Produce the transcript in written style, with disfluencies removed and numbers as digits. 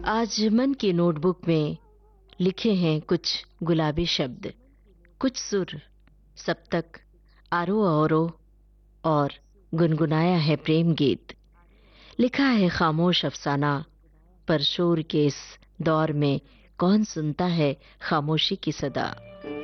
आज मन की नोटबुक में लिखे हैं कुछ गुलाबी शब्द, कुछ सुर, सप्तक, आरोह अवरोह और गुनगुनाया है प्रेम गीत। लिखा है खामोश अफसाना, पर शोर के इस दौर में कौन सुनता है खामोशी की सदा।